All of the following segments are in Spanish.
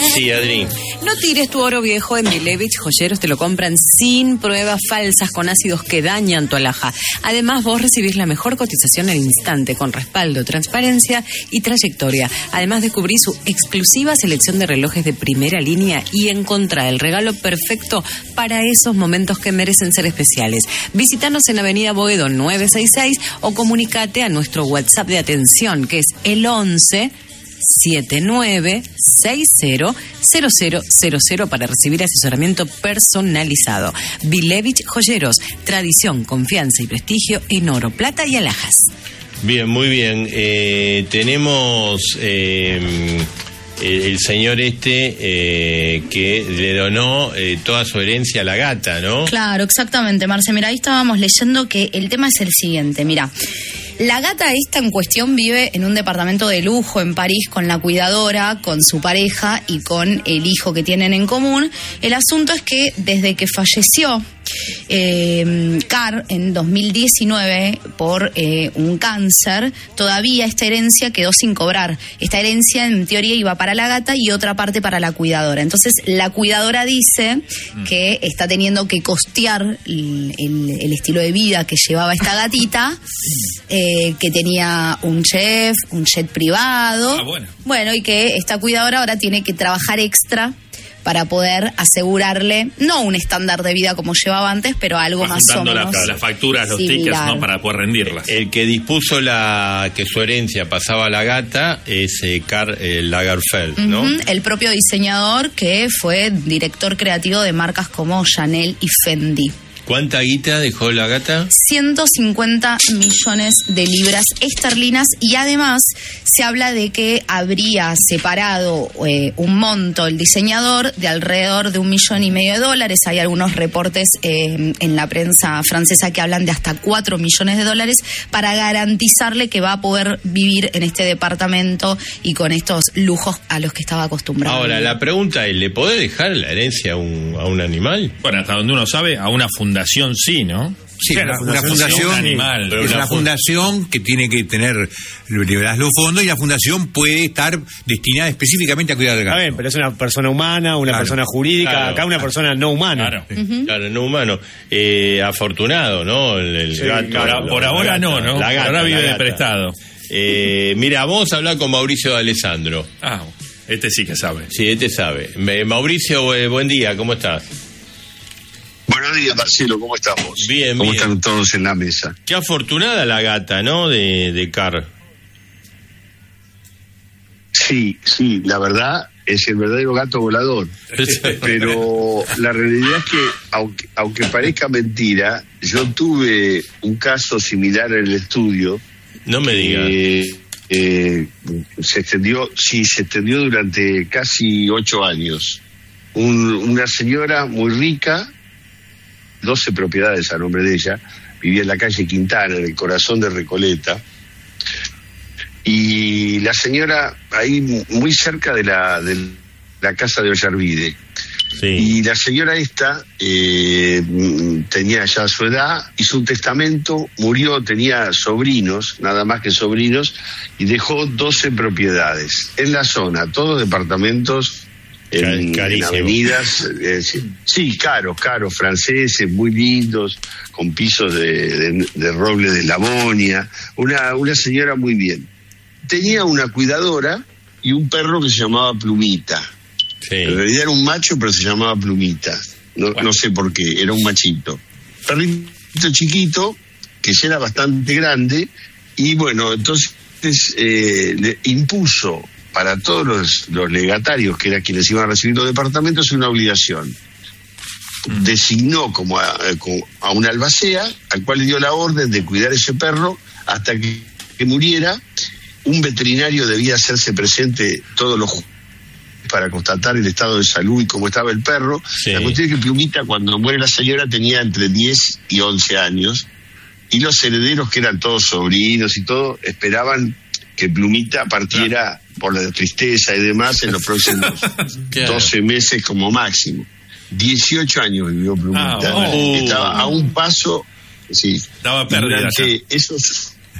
Sí, Adri. No tires tu oro viejo en Bilevich Joyeros, te lo compran sin pruebas falsas con ácidos que dañan tu alhaja. Además, vos recibís la mejor cotización al instante, con respaldo, transparencia y trayectoria. Además, descubrí su exclusiva selección de relojes de primera línea y encontrá el regalo perfecto para esos momentos que merecen ser especiales. Visítanos en Avenida Boedo 966 o comunicate a nuestro WhatsApp de atención, que es el 11 79600000 para recibir asesoramiento personalizado. Bilevich Joyeros, tradición, confianza y prestigio en oro, plata y alhajas. Bien, muy bien. Tenemos el señor que le donó toda su herencia a la gata, ¿no? Claro, exactamente, Marce. Mira, ahí estábamos leyendo que el tema es el siguiente. Mira, la gata esta en cuestión vive en un departamento de lujo en París con la cuidadora, con su pareja y con el hijo que tienen en común. El asunto es que desde que falleció Car en 2019 por un cáncer, todavía esta herencia quedó sin cobrar. Esta herencia en teoría iba para la gata y otra parte para la cuidadora. Entonces la cuidadora dice que está teniendo que costear el estilo de vida que llevaba esta gatita, que tenía un chef, un jet privado. Bueno, y que esta cuidadora ahora tiene que trabajar extra para poder asegurarle, no un estándar de vida como llevaba antes, pero algo más o menos las facturas, los tickets, ¿no? Para poder rendirlas. El que dispuso que su herencia pasaba a la gata es Karl Lagerfeld, ¿no? El propio diseñador que fue director creativo de marcas como Chanel y Fendi. ¿Cuánta guita dejó la gata? 150 millones de libras esterlinas, y además se habla de que habría separado un monto el diseñador de alrededor de $1,5 millones. Hay algunos reportes en la prensa francesa que hablan de hasta $4 millones para garantizarle que va a poder vivir en este departamento y con estos lujos a los que estaba acostumbrado. Ahora, la pregunta es, ¿le podés dejar la herencia a un animal? Bueno, hasta donde uno sabe, a una fundación sí, ¿no? Sí, una fundación animal, es una fundación que tiene que tener, liberas los fondos, y la fundación puede estar destinada específicamente a cuidar del gato. Está bien, pero es una persona humana, una persona jurídica, acá una persona no humana. Claro, no humano. Afortunado, ¿no? El gato. Claro, por ahora no, ¿no? La gata, ahora vive la de gata. prestado. Mira, vamos a hablar con Mauricio D'Alessandro. Este sí que sabe. Sí, este sabe. Mauricio, buen día, ¿cómo estás? Buenos días, Marcelo, ¿cómo estamos? Bien, ¿Cómo bien. están todos en la mesa? Qué afortunada la gata, ¿no? De Car. Sí, la verdad es el verdadero gato volador. Pero la realidad es que, aunque parezca mentira, yo tuve un caso similar en el estudio. No me digas. Se extendió durante casi 8 años. Una señora muy rica, 12 propiedades a nombre de ella, vivía en la calle Quintana, en el corazón de Recoleta, y la señora ahí muy cerca de la casa de Ollarvide. Sí. Y la señora esta tenía ya su edad, hizo un testamento, murió, tenía sobrinos, nada más que sobrinos, y dejó 12 propiedades en la zona, todos departamentos en avenidas, caros, franceses, muy lindos, con pisos de roble de Lavonia, una señora muy bien. Tenía una cuidadora y un perro que se llamaba Plumita. Sí. En realidad era un macho, pero se llamaba Plumita. No sé por qué, era un machito. Perrito chiquito, que ya era bastante grande, y bueno, entonces le impuso para todos los legatarios, que eran quienes iban a recibir los departamentos, una obligación. Designó como a una albacea, al cual le dio la orden de cuidar ese perro hasta que muriera. Un veterinario debía hacerse presente todos los jueves para constatar el estado de salud y cómo estaba el perro. Sí. La cuestión es que Plumita, cuando muere la señora, tenía entre 10 y 11 años, y los herederos, que eran todos sobrinos y todo, esperaban que Plumita partiera por la tristeza y demás en los próximos 12 meses como máximo. 18 años vivió Plumita. Estaba a un paso, estaba perdida. Durante esos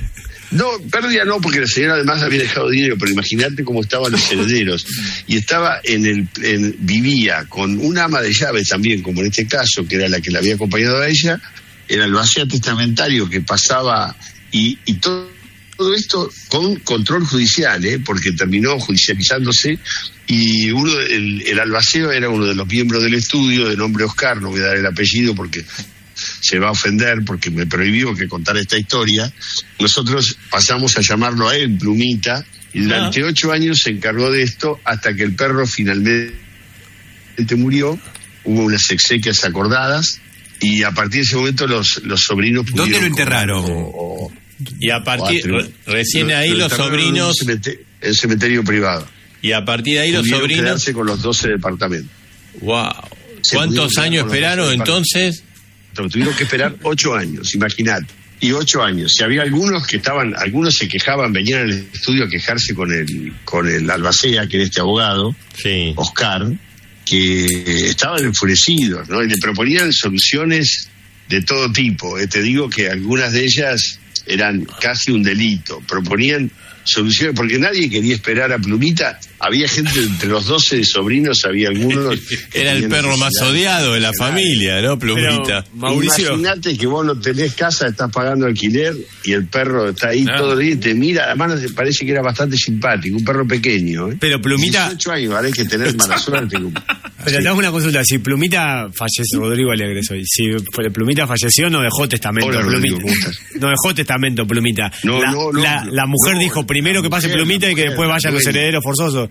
No, pérdida no, porque la señora además había dejado dinero, pero imagínate cómo estaban los herederos. Y estaba vivía con una ama de llaves también, como en este caso, que era la que la había acompañado a ella, era el albacea testamentario que pasaba, y todo esto con control judicial, porque terminó judicializándose, y el albaceo era uno de los miembros del estudio, de nombre Oscar, no voy a dar el apellido porque se va a ofender, porque me prohibió que contara esta historia. Nosotros pasamos a llamarlo a él Plumita, y durante 8 años se encargó de esto, hasta que el perro finalmente murió. Hubo unas exequias acordadas, y a partir de ese momento los sobrinos pudieron... ¿Dónde lo enterraron? Y a partir... Recién ahí los sobrinos... En el cementerio privado. Y a partir de ahí los sobrinos... quedarse con los 12 departamentos. ¡Wow! ¿Cuántos años esperaron entonces? Tuvieron que esperar 8 años, imagínate. Y 8 años. Si había algunos que algunos se quejaban, venían al estudio a quejarse con el albacea, que era este abogado, sí, Oscar, que estaban enfurecidos, ¿no? Y le proponían soluciones de todo tipo. Te digo que algunas de ellas eran casi un delito. Proponían soluciones, porque nadie quería esperar a Plumita. Había gente entre los 12 sobrinos, había algunos... Era el perro más odiado de la familia, ¿no, Plumita? Mauricio, imagínate que vos no tenés casa, estás pagando alquiler, y el perro está ahí todo el día y te mira. Además parece que era bastante simpático, un perro pequeño, Pero Plumita... 18 años, hay que tener mala suerte. Pero te hago una consulta, si Plumita falleció, Rodrigo Alegre soy, si Plumita falleció, no dejó testamento. Hola, Plumita. Rodrigo, no dejó testamento, Plumita. La mujer dijo primero que pase Plumita y que después vayan los herederos forzosos.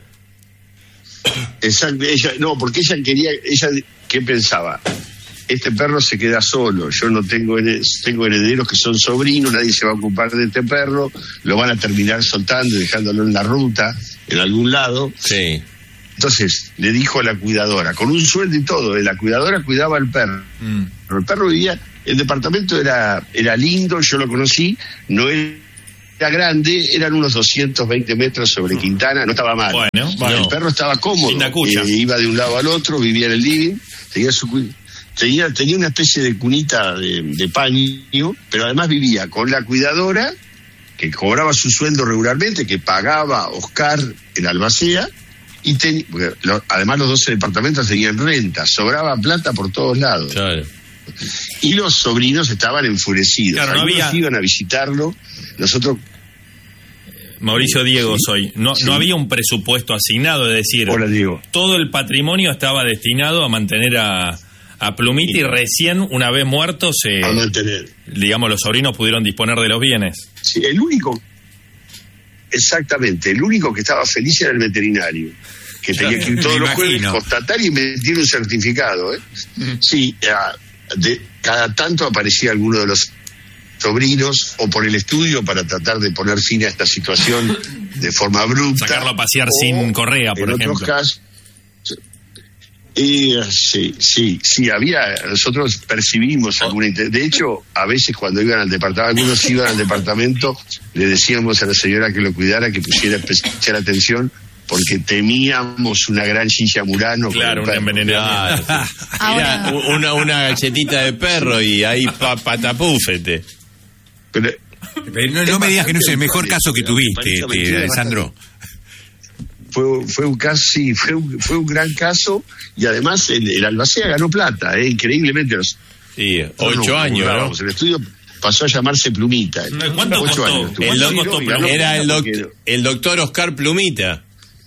Exacto, porque ella ¿qué pensaba? Este perro se queda solo, yo no tengo herederos que son sobrinos, nadie se va a ocupar de este perro, lo van a terminar soltando y dejándolo en la ruta, en algún lado. Sí. Entonces le dijo a la cuidadora, con un sueldo y todo, la cuidadora cuidaba al perro. Pero el perro vivía, el departamento era lindo, yo lo conocí, no era grande, eran unos 220 metros sobre Quintana, no estaba mal. Bueno. El perro estaba cómodo, iba de un lado al otro, vivía en el living, tenía una especie de cunita de paño, pero además vivía con la cuidadora, que cobraba su sueldo regularmente, que pagaba Oscar, el albacea, y además los 12 departamentos tenían renta, sobraba plata por todos lados. Claro. Y los sobrinos estaban enfurecidos. Claro, algunos iban a visitarlo, nosotros... Mauricio, Diego soy. No había un presupuesto asignado, es decir, hola, Diego. Todo el patrimonio estaba destinado a mantener a Plumita, y recién, una vez muertos, a mantener. Digamos, los sobrinos pudieron disponer de los bienes. Sí, el único que estaba feliz era el veterinario, que tenía que ir todos los jueves, constatar y emitir un certificado. Sí, cada tanto aparecía alguno de los sobrinos o por el estudio para tratar de poner fin a esta situación de forma abrupta. Sacarlo a pasear sin correa, por ejemplo. En otros casos, sí, nosotros percibimos alguna... De hecho, a veces cuando iban al departamento, algunos iban al departamento, le decíamos a la señora que lo cuidara, que pusiera especial atención, porque temíamos una gran Gilla Murano. Claro, una envenenada. Una galletita de perro y ahí patapúfete. Pero no me digas que no es el mejor caso que tuviste, Alessandro. Fue un caso, sí, fue un gran caso, y además el albacea ganó plata, increíblemente. Sí, 8 años, ¿no? El estudio pasó a llamarse Plumita. ¿Cuánto costó? Era el doctor Oscar Plumita.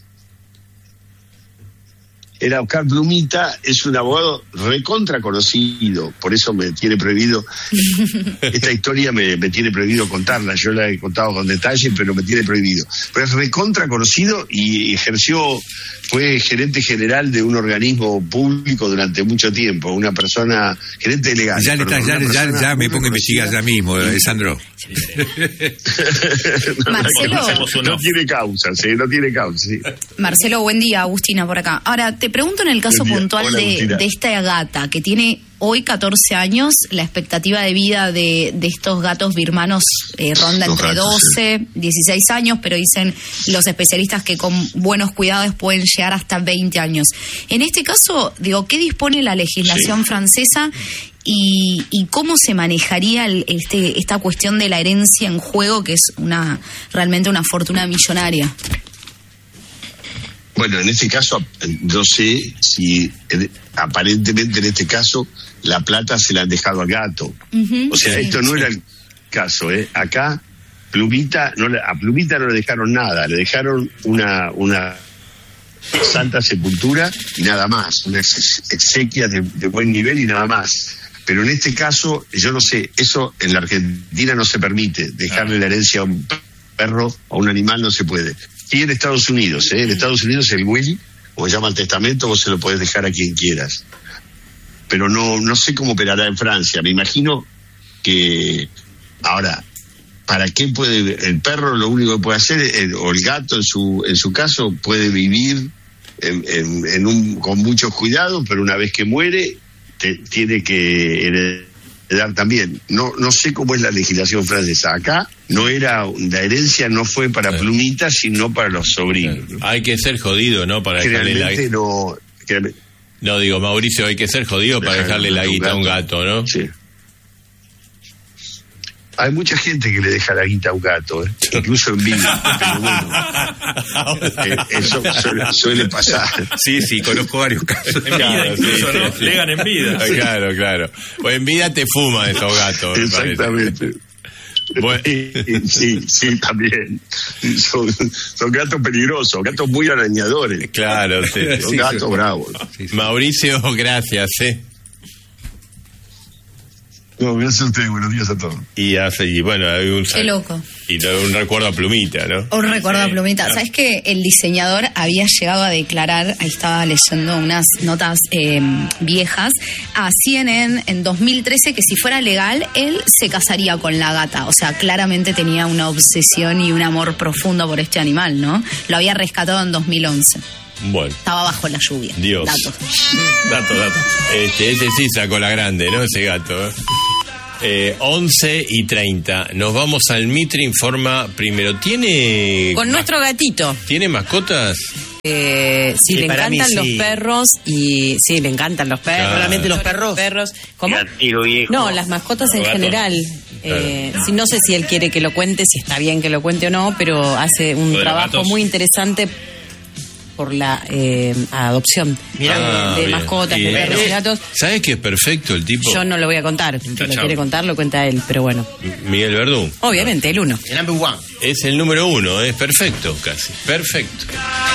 Era Oscar Plumita, es un abogado recontra conocido, por eso me tiene prohibido, esta historia me tiene prohibido contarla, yo la he contado con detalle, pero me tiene prohibido. Pero es recontra conocido y fue gerente general de un organismo público durante mucho tiempo, una persona, gerente legal. Ya me pongo a investigar ya mismo, Alessandro. Marcelo. No tiene causa, sí. Marcelo, buen día, Agustina por acá. Ahora, ¿te pregunto en el caso puntual de esta gata, que tiene hoy 14 años, la expectativa de vida de estos gatos birmanos ronda entre 12, 16 años, pero dicen los especialistas que con buenos cuidados pueden llegar hasta 20 años. En este caso, digo, ¿qué dispone la legislación francesa y cómo se manejaría esta cuestión de la herencia en juego, que es realmente una fortuna millonaria? Bueno, en este caso, no sé si aparentemente en este caso la plata se la han dejado al gato. O sea, esto no era el caso, ¿eh? Acá a Plumita no le dejaron nada, le dejaron una santa sepultura y nada más, una exequia de buen nivel y nada más. Pero en este caso, yo no sé, eso en la Argentina no se permite, dejarle la herencia a un perro o a un animal no se puede. Y en Estados Unidos, en Estados Unidos el will, como se llama el testamento, vos se lo podés dejar a quien quieras. Pero no sé cómo operará en Francia. Me imagino que ahora, ¿para qué puede el perro? Lo único que puede hacer, o el gato en su caso, puede vivir con muchos cuidados, pero una vez que muere tiene que heredar también. No sé cómo es la legislación francesa. Acá la herencia no fue para Plumita, sino para los sobrinos. Hay que ser jodido, ¿no? Para dejarle la guita. No, digo, Mauricio, hay que ser jodido para dejarle la guita a un gato, ¿no? Sí. Hay mucha gente que le deja la guita a un gato, incluso en vida, pero bueno, eso suele pasar. Sí, conozco varios casos. En vida incluso, ¿no? Sí. Legan en vida. Claro. O en vida te fuman esos gatos. Exactamente. Bueno. Sí, también. Son gatos peligrosos, gatos muy arañadores. Claro, sí. Son gatos bravos. Sí. Mauricio, gracias, No, gracias a usted, buenos días a todos. Y bueno, hay Qué loco. Y un recuerdo a Plumita, ¿no? Un recuerdo a Plumita. ¿Sabes que el diseñador había llegado a declarar, ahí estaba leyendo unas notas viejas, a CNN en 2013 que si fuera legal, él se casaría con la gata? O sea, claramente tenía una obsesión y un amor profundo por este animal, ¿no? Lo había rescatado en 2011. Bueno. Estaba bajo la lluvia. Dios. Dato. Este sí sacó la grande, ¿no? Ese gato, 11:30. Nos vamos al Mitre Informa primero. Con nuestro gatito. ¿Tiene mascotas? Sí, le encantan los perros y... Sí, le encantan los perros. Claro. ¿Solamente los perros? ¿Cómo? No, las mascotas en general. No sé si él quiere que lo cuente, si está bien que lo cuente o no, pero hace un trabajo muy interesante por la adopción de mascotas, de perros y gatos. ¿Sabes que es perfecto el tipo? Yo no lo voy a contar. Si lo quiere contar, lo cuenta él, pero bueno. Miguel Verdún. Obviamente, el 1. El number one. Es el número 1, es perfecto, casi. Perfecto.